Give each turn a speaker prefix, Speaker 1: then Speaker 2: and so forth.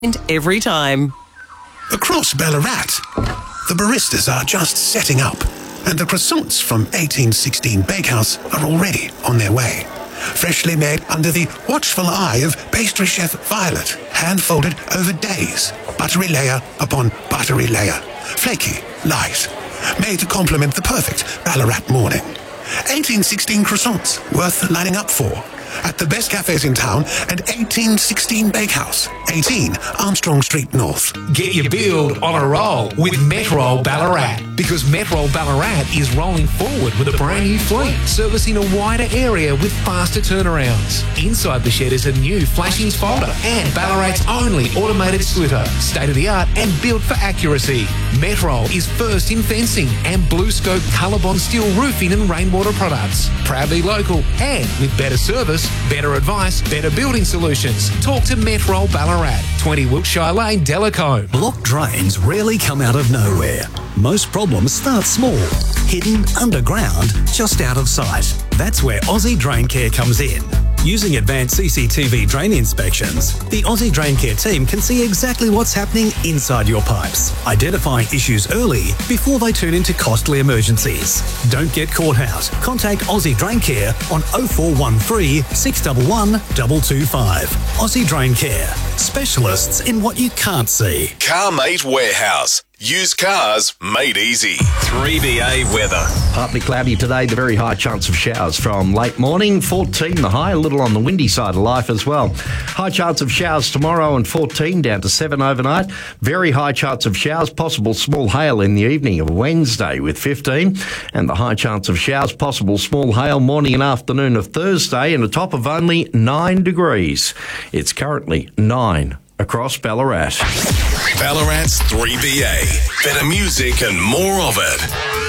Speaker 1: every time.
Speaker 2: Across Ballarat, the baristas are just setting up, and the croissants from 1816 Bakehouse are already on their way. Freshly made under the watchful eye of pastry chef Violet, hand-folded over days, buttery layer upon buttery layer, flaky, light, made to complement the perfect Ballarat morning. 1816 croissants, worth lining up for, at the best cafes in town and 1816 Bakehouse, 18 Armstrong Street North.
Speaker 3: Get your build on a roll with Metrol Ballarat, because Metrol Ballarat is rolling forward with a brand new fleet, servicing a wider area with faster turnarounds. Inside the shed is a new flashing folder and Ballarat's only automated slitter, state-of-the-art and built for accuracy. Metrol is first in fencing and Blue Scope Colorbond steel roofing and rainwater products. Proudly local and with better service, better advice, better building solutions. Talk to Metrol Ballarat, 20 Wiltshire Lane, Delacombe.
Speaker 4: Blocked drains rarely come out of nowhere. Most problems start small, hidden underground, just out of sight. That's where Aussie Drain Care comes in. Using advanced CCTV drain inspections, the Aussie Drain Care team can see exactly what's happening inside your pipes, identifying issues early before they turn into costly emergencies. Don't get caught out. Contact Aussie Drain Care on 0413 611 225. Aussie Drain Care, specialists in what you can't see.
Speaker 5: CarMate Warehouse. Used cars made easy. 3BA weather.
Speaker 6: Partly cloudy today, the very high chance of showers from late morning. 14 the high, a little on the windy side of life as well. High chance of showers tomorrow and 14 down to 7 overnight. Very high chance of showers, possible small hail in the evening of Wednesday with 15. And the high chance of showers, possible small hail morning and afternoon of Thursday, and a top of only 9 degrees. It's currently 9 across Ballarat.
Speaker 5: Ballarat's 3BA. Better music and more of it.